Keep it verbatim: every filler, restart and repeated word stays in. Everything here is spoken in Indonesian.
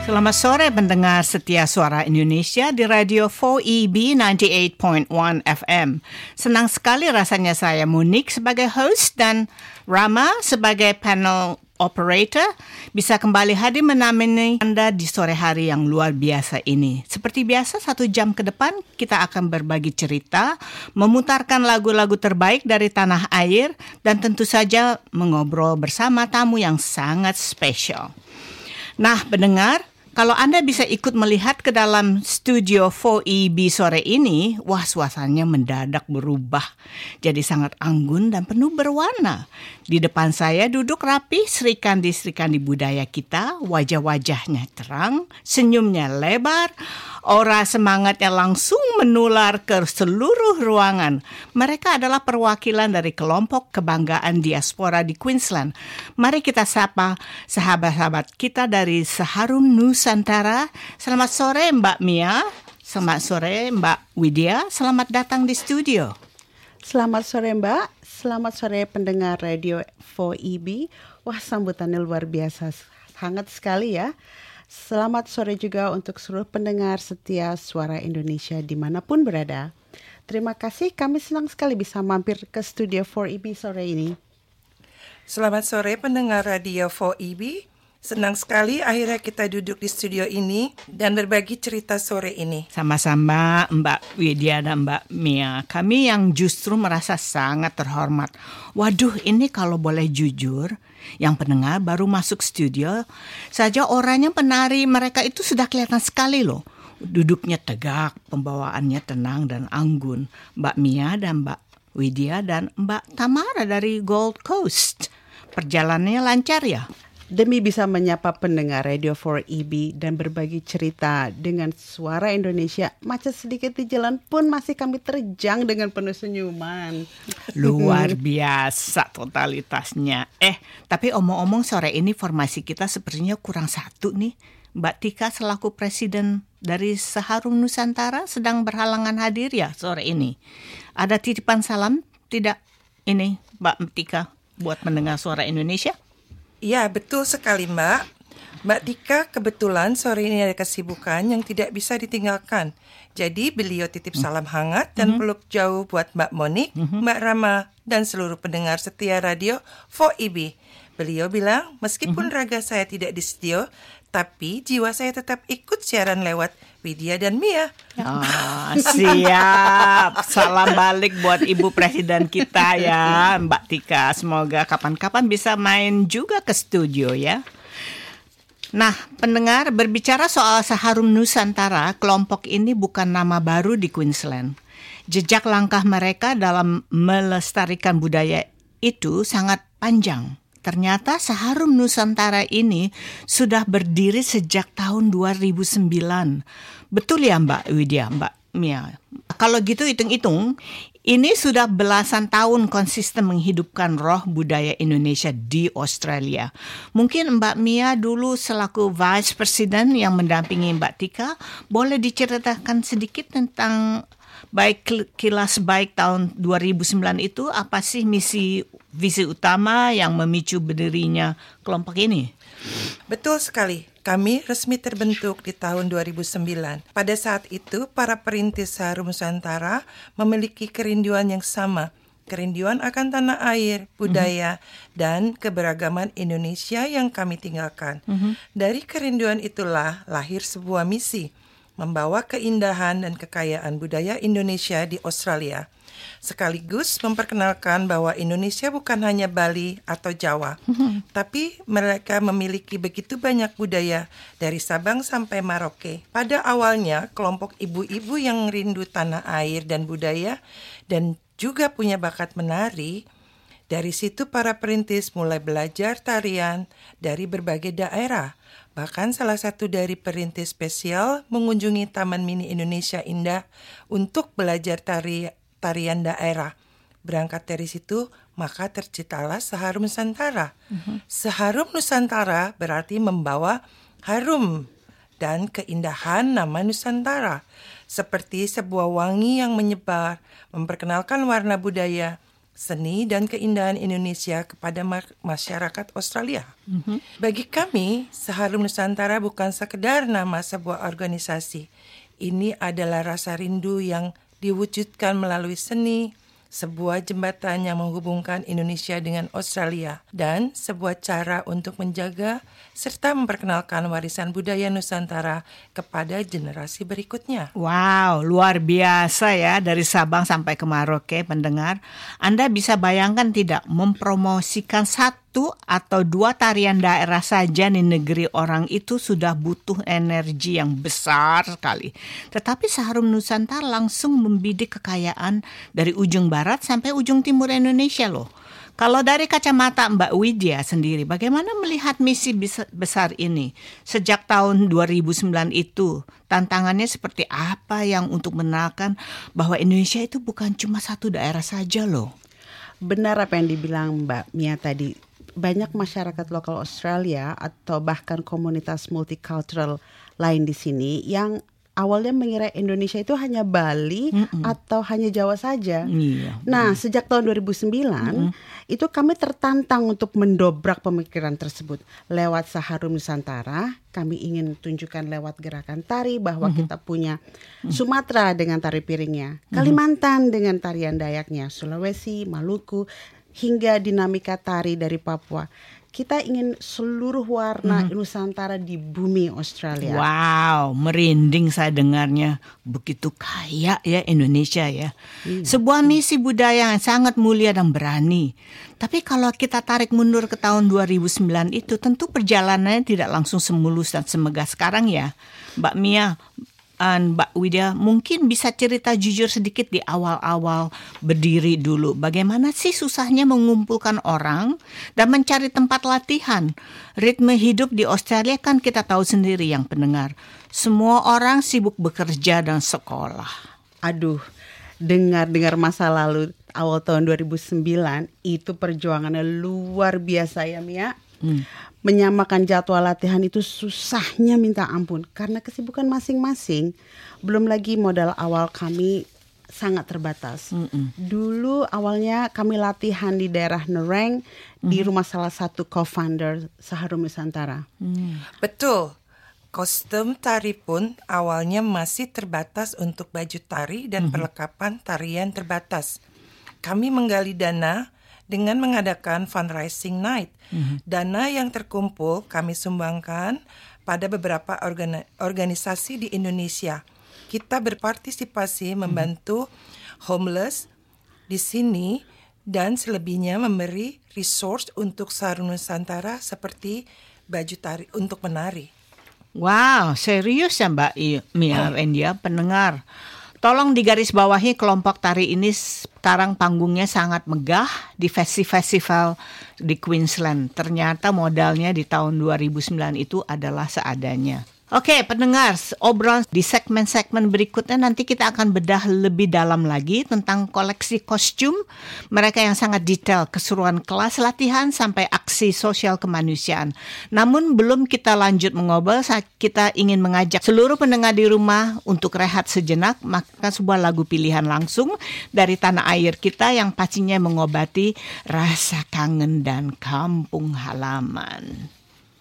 Selamat sore pendengar setia Suara Indonesia di Radio four E B sembilan puluh delapan koma satu F M. Senang sekali rasanya saya Monique sebagai host dan Rama sebagai panel operator bisa kembali hadir menemani Anda di sore hari yang luar biasa ini. Seperti biasa, satu jam ke depan kita akan berbagi cerita, memutarkan lagu-lagu terbaik dari tanah air, dan tentu saja mengobrol bersama tamu yang sangat spesial. Nah, pendengar, kalau Anda bisa ikut melihat ke dalam studio four E B sore ini, wah suasananya mendadak berubah. Jadi sangat anggun dan penuh berwarna. Di depan saya duduk rapi Sri Kandi-Sri Kandi budaya kita, wajah-wajahnya terang, senyumnya lebar, aura semangatnya langsung menular ke seluruh ruangan. Mereka adalah perwakilan dari kelompok kebanggaan diaspora di Queensland. Mari kita sapa sahabat-sahabat kita dari Seharum Nusantara. Selamat sore Mbak Mia, selamat sore Mbak Widya, selamat datang di studio. Selamat sore Mbak, selamat sore pendengar Radio four E B. Wah, sambutannya luar biasa, hangat sekali ya. Selamat sore juga untuk seluruh pendengar setia Suara Indonesia dimanapun berada. Terima kasih, kami senang sekali bisa mampir ke studio four E B sore ini. Selamat sore pendengar Radio four E B. Senang sekali akhirnya kita duduk di studio ini dan berbagi cerita sore ini. Sama-sama Mbak Widya dan Mbak Mia. Kami yang justru merasa sangat terhormat. Waduh, ini kalau boleh jujur, yang pendengar baru masuk studio saja orangnya penari mereka itu sudah kelihatan sekali loh. Duduknya tegak, pembawaannya tenang dan anggun. Mbak Mia dan Mbak Widya dan Mbak Tamara dari Gold Coast. Perjalanannya lancar ya? Demi bisa menyapa pendengar Radio four E B dan berbagi cerita dengan suara Indonesia, macet sedikit di jalan pun masih kami terjang dengan penuh senyuman. Luar biasa totalitasnya. Eh, tapi omong-omong sore ini formasi kita sepertinya kurang satu nih. Mbak Tika selaku presiden dari Seharum Nusantara sedang berhalangan hadir ya sore ini. Ada titipan salam tidak ini Mbak Tika buat mendengar Suara Indonesia? Ya, betul sekali Mbak. Mbak Tika kebetulan sore ini ada kesibukan yang tidak bisa ditinggalkan. Jadi beliau titip salam hangat dan mm-hmm. peluk jauh buat Mbak Monique, mm-hmm. Mbak Rama, dan seluruh pendengar setia Radio four E B. Beliau bilang, meskipun mm-hmm. raga saya tidak di studio, tapi jiwa saya tetap ikut siaran lewat Widya dan Mia. Ah, siap. Salam balik buat Ibu Presiden kita ya, Mbak Tika. Semoga kapan-kapan bisa main juga ke studio ya. Nah, pendengar, berbicara soal Seharum Nusantara, kelompok ini bukan nama baru di Queensland. Jejak langkah mereka dalam melestarikan budaya itu sangat panjang. Ternyata Seharum Nusantara ini sudah berdiri sejak tahun dua ribu sembilan. Betul ya Mbak Widya, Mbak Mia? Kalau gitu hitung-hitung, ini sudah belasan tahun konsisten menghidupkan roh budaya Indonesia di Australia. Mungkin Mbak Mia dulu selaku Vice President yang mendampingi Mbak Tika, boleh diceritakan sedikit tentang baik kilas baik tahun dua ribu sembilan itu, apa sih misi visi utama yang memicu berdirinya kelompok ini? Betul sekali. Kami resmi terbentuk di tahun dua ribu sembilan. Pada saat itu, para perintis Seharum Nusantara memiliki kerinduan yang sama. Kerinduan akan tanah air, budaya, mm-hmm. dan keberagaman Indonesia yang kami tinggalkan. Mm-hmm. Dari kerinduan itulah lahir sebuah misi, membawa keindahan dan kekayaan budaya Indonesia di Australia. Sekaligus memperkenalkan bahwa Indonesia bukan hanya Bali atau Jawa, mm-hmm. tapi mereka memiliki begitu banyak budaya dari Sabang sampai Merauke. Pada awalnya, kelompok ibu-ibu yang rindu tanah air dan budaya dan juga punya bakat menari. Dari situ para perintis mulai belajar tarian dari berbagai daerah. Bahkan salah satu dari perintis spesial mengunjungi Taman Mini Indonesia Indah untuk belajar tari tarian daerah. Berangkat dari situ, maka terciptalah Seharum Nusantara. Mm-hmm. Seharum Nusantara berarti membawa harum dan keindahan nama Nusantara. Seperti sebuah wangi yang menyebar, memperkenalkan warna budaya, seni dan keindahan Indonesia kepada ma- masyarakat Australia. Mm-hmm. Bagi kami, Seharum Nusantara bukan sekedar nama sebuah organisasi. Ini adalah rasa rindu yang diwujudkan melalui seni, sebuah jembatan yang menghubungkan Indonesia dengan Australia, dan sebuah cara untuk menjaga serta memperkenalkan warisan budaya Nusantara kepada generasi berikutnya. Wow, luar biasa ya, dari Sabang sampai ke Merauke, pendengar. Anda bisa bayangkan tidak, mempromosikan satu atau dua tarian daerah saja di negeri orang itu sudah butuh energi yang besar sekali. Tetapi Seharum Nusantara langsung membidik kekayaan dari ujung barat sampai ujung timur Indonesia loh. Kalau dari kacamata Mbak Widya sendiri, bagaimana melihat misi besar ini? Sejak tahun dua ribu sembilan itu, tantangannya seperti apa yang untuk mengenalkan bahwa Indonesia itu bukan cuma satu daerah saja loh? Benar apa yang dibilang Mbak Mia tadi. Banyak masyarakat lokal Australia atau bahkan komunitas multicultural lain di sini yang awalnya mengira Indonesia itu hanya Bali Mm-mm. atau hanya Jawa saja. Iya, nah, mm. sejak tahun dua ribu sembilan, Mm-mm. itu kami tertantang untuk mendobrak pemikiran tersebut. Lewat Seharum Nusantara, kami ingin tunjukkan lewat gerakan tari bahwa mm-hmm. kita punya Sumatera dengan tari piringnya, Kalimantan mm-hmm. dengan tarian Dayaknya, Sulawesi, Maluku, hingga dinamika tari dari Papua. Kita ingin seluruh warna hmm. Nusantara di bumi Australia. Wow, merinding saya dengarnya. Begitu kaya ya Indonesia ya. Hmm. Sebuah misi budaya yang sangat mulia dan berani. Tapi kalau kita tarik mundur ke tahun dua ribu sembilan itu, tentu perjalanannya tidak langsung semulus dan semegah sekarang ya. Mbak Mia dan Mbak Widya, mungkin bisa cerita jujur sedikit di awal-awal berdiri dulu. Bagaimana sih susahnya mengumpulkan orang dan mencari tempat latihan? Ritme hidup di Australia kan kita tahu sendiri yang pendengar. Semua orang sibuk bekerja dan sekolah. Aduh, dengar-dengar masa lalu awal tahun dua ribu sembilan, itu perjuangannya luar biasa ya Mia. Hmm. Menyamakan jadwal latihan itu susahnya minta ampun karena kesibukan masing-masing. Belum lagi modal awal kami sangat terbatas. Mm-mm. Dulu awalnya kami latihan di daerah Nerang mm. di rumah salah satu co-founder Seharum Nusantara. Mm. Betul. Kostum tari pun awalnya masih terbatas untuk baju tari dan mm-hmm. perlengkapan tarian terbatas. Kami menggali dana dengan mengadakan fundraising night. Mm-hmm. Dana yang terkumpul kami sumbangkan pada beberapa organi- organisasi di Indonesia. Kita berpartisipasi membantu mm-hmm. homeless di sini dan selebihnya memberi resource untuk Seharum Nusantara seperti baju tari untuk menari. Wow, serius ya Mbak Mia Rendia, pendengar. Tolong digarisbawahi kelompok tari ini sekarang panggungnya sangat megah di festival di Queensland. Ternyata modalnya di tahun dua ribu sembilan itu adalah seadanya. Oke, pendengar, obrolan di segmen-segmen berikutnya nanti kita akan bedah lebih dalam lagi tentang koleksi kostum mereka yang sangat detail, keseruan kelas latihan sampai aksi sosial kemanusiaan. Namun belum kita lanjut mengobrol, kita ingin mengajak seluruh pendengar di rumah untuk rehat sejenak, maka sebuah lagu pilihan langsung dari tanah air kita yang pastinya mengobati rasa kangen dan kampung halaman.